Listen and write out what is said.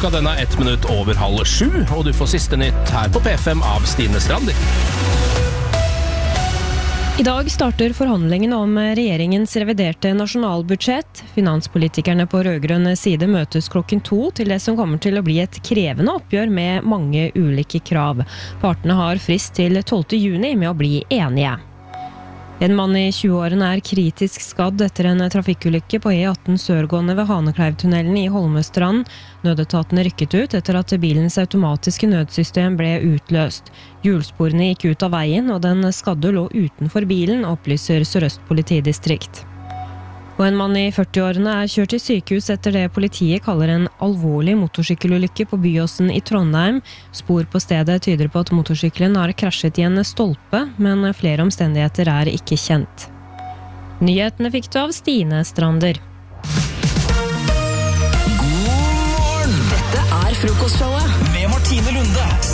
Klokka den 1 minutt over 6:30, og du får siste nytt her på P5 av Stine Strander. I dag starter forhandlingene om regjeringens reviderte nasjonalbudsjett. Finanspolitikerne på rødgrønn side møtes klokken 2 til det som kommer til å bli et krevende oppgjør med mange ulike krav. Partene har frist til 12. juni med å bli enige. En mann i 20-årene er kritisk skadd etter en trafikkulykke på E18 sørgående ved Hanekleivtunnelen i Holmestrand. Nødetatene rykket ut etter at bilens automatiske nødsystem ble utløst. Hjulsporene gikk ut av veien, og den skadde lå utenfor bilen, opplyser Sør-Øst politidistrikt. Og en mann i 40-årene er kjørt til sykehus etter det politiet kaller en alvorlig motorsykkelulykke på Byåsen i Trondheim. Spor på stedet tyder på at motorsykkelen har krasjet i en stolpe, men flere omstendigheter er ikke kjent. Nyhetene fikk du av Stine Strander. God morgen! Dette er frokostshowet med Martine Lunde.